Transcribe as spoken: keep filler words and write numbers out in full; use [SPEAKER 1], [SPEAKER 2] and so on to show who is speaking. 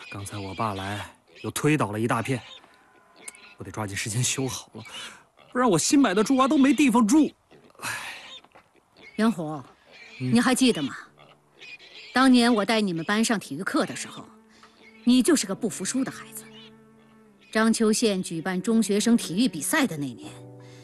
[SPEAKER 1] 刚才我爸来，又推倒了一大片，我得抓紧时间修好了，不然我新买的猪娃都没地方住。唉，
[SPEAKER 2] 元虎，嗯、你还记得吗？当年我带你们班上体育课的时候，你就是个不服输的孩子。章丘县举办中学生体育比赛的那年，